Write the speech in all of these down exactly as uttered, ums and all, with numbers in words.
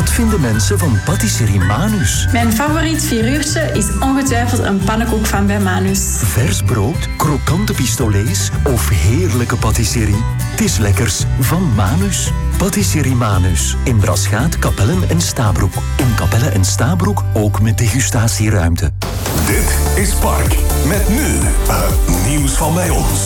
Wat vinden mensen van patisserie Manus? Mijn favoriet vieruurtje is ongetwijfeld een pannenkoek van bij Manus. Vers brood, krokante pistolets of heerlijke patisserie? Het is lekkers van Manus. Patisserie Manus. In Braschaat, Kapellen en Stabroek. In Kapellen en Stabroek ook met degustatieruimte. Dit is Park. Met nu uh, nieuws van bij ons.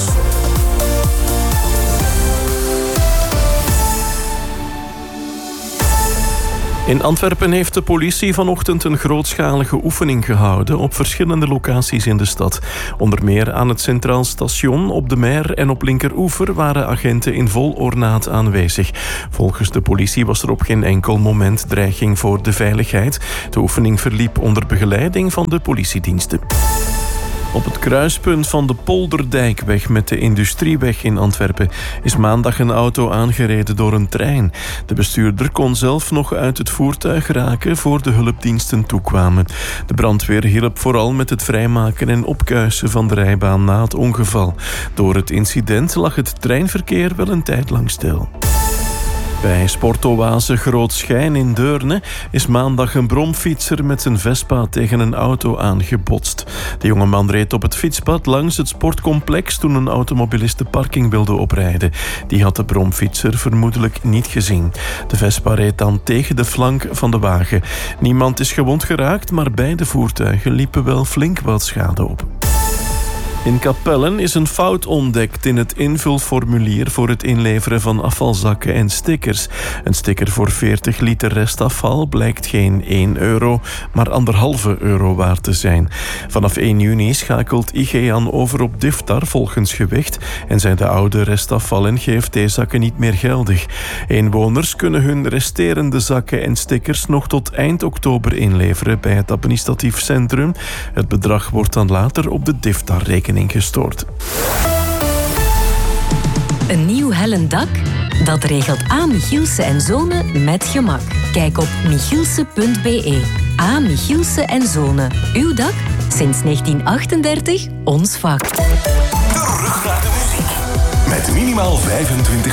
In Antwerpen heeft de politie vanochtend een grootschalige oefening gehouden op verschillende locaties in de stad. Onder meer aan het Centraal Station, op de Mer en op Linkeroever waren agenten in vol ornaat aanwezig. Volgens de politie was er op geen enkel moment dreiging voor de veiligheid. De oefening verliep onder begeleiding van de politiediensten. Op het kruispunt van de Polderdijkweg met de Industrieweg in Antwerpen is maandag een auto aangereden door een trein. De bestuurder kon zelf nog uit het voertuig raken voor de hulpdiensten toekwamen. De brandweer hielp vooral met het vrijmaken en opkuisen van de rijbaan na het ongeval. Door het incident lag het treinverkeer wel een tijd lang stil. Bij sportoase Grootschijn in Deurne is maandag een bromfietser met zijn Vespa tegen een auto aangebotst. De jongeman reed op het fietspad langs het sportcomplex toen een automobilist de parking wilde oprijden. Die had de bromfietser vermoedelijk niet gezien. De Vespa reed dan tegen de flank van de wagen. Niemand is gewond geraakt, maar beide voertuigen liepen wel flink wat schade op. In Kapellen is een fout ontdekt in het invulformulier voor het inleveren van afvalzakken en stickers. Een sticker voor veertig liter restafval blijkt geen één euro, maar anderhalve euro waard te zijn. Vanaf één juni schakelt IGEAN over op Diftar volgens gewicht en zijn de oude restafval- en G F T-zakken niet meer geldig. Inwoners kunnen hun resterende zakken en stickers nog tot eind oktober inleveren bij het administratief centrum. Het bedrag wordt dan later op de Diftar-rekening gestort. Een nieuw hellend dak? Dat regelt A. Michielsen en Zonen met gemak. Kijk op michielsen punt b e. A. Michielsen en Zonen. Uw dak? Sinds negentien achtendertig ons vak. Terug naar de muziek. Met minimaal vijfentwintig